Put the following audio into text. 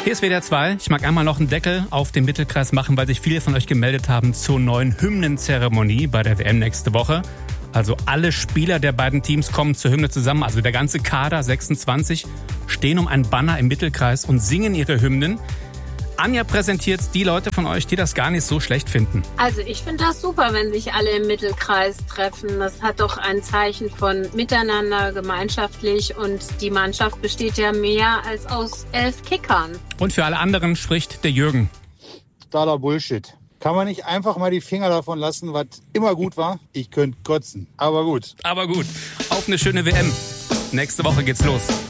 Hier ist WDR 2. Ich mag einmal noch einen Deckel auf den Mittelkreis machen, weil sich viele von euch gemeldet haben zur neuen Hymnenzeremonie bei der WM nächste Woche. Also alle Spieler der beiden Teams kommen zur Hymne zusammen, also der ganze Kader, 26, stehen um einen Banner im Mittelkreis und singen ihre Hymnen. Anja präsentiert die Leute von euch, die das gar nicht so schlecht finden. Also ich finde das super, wenn sich alle im Mittelkreis treffen. Das hat doch ein Zeichen von Miteinander, gemeinschaftlich, und die Mannschaft besteht ja mehr als aus 11 Kickern. Und für alle anderen spricht der Jürgen. Totaler Bullshit. Kann man nicht einfach mal die Finger davon lassen, was immer gut war? Ich könnte kotzen. Aber gut. Aber gut. Auf eine schöne WM. Nächste Woche geht's los.